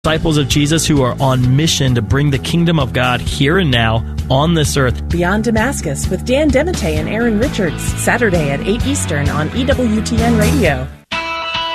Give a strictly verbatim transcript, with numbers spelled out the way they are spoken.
Disciples of Jesus who are on mission to bring the kingdom of God here and now on this earth. Beyond Damascus with Dan Demetay and Aaron Richards, Saturday at eight Eastern on E W T N Radio.